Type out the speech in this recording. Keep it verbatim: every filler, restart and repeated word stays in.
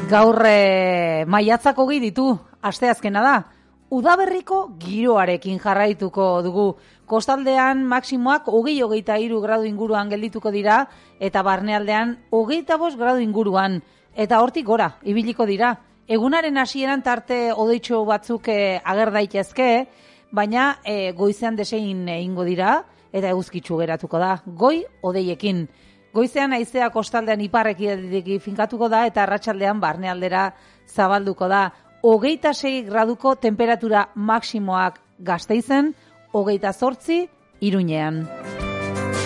Gaur e, maiatzak hogei ditu, asteazkena da. Udaberriko giroarekin jarraituko dugu. Kostaldean maksimoak hogei hogeita hiru gradu inguruan geldituko dira eta barnealdean hogeita bost gradu inguruan. Eta hortik gora, ibiliko dira. Egunaren hasieran tarte odeitxo batzuk e, ager daitezke, baina e, goizean desein egingo dira eta eguzkitsu geratuko da. Goi odeiekin. Goizean haizea kostaldean iparrekidetik finkatuko da eta arratsaldean barnealdera zabalduko da. Hogeita sei graduko temperatura maksimoak Gasteizen, hogeita zortzi Iruñean.